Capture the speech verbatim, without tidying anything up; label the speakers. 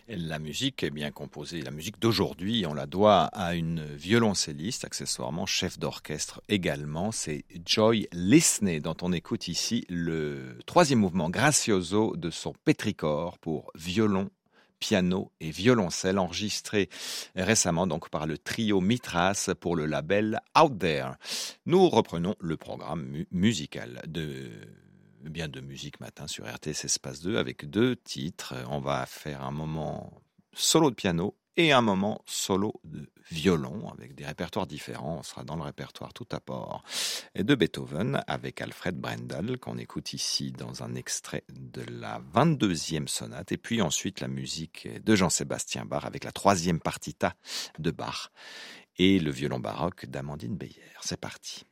Speaker 1: La musique est bien composée. La musique d'aujourd'hui, on la doit à une violoncelliste, accessoirement chef d'orchestre également. C'est Joy Lisney, dont on écoute ici le troisième mouvement gracioso de son pétrichor pour violon, piano et violoncelle, enregistré récemment donc par le trio Mitras pour le label Out There. Nous reprenons le programme mu- musical de bien de musique matin sur R T S Espace deux avec deux titres. On va faire un moment solo de piano et un moment solo de violon avec des répertoires différents. On sera dans le répertoire tout à port de Beethoven avec Alfred Brendel qu'on écoute ici dans un extrait de la vingt-deuxième sonate et puis ensuite la musique de Jean-Sébastien Bach avec la troisième partita de Bach et le violon baroque d'Amandine Beyer. C'est parti.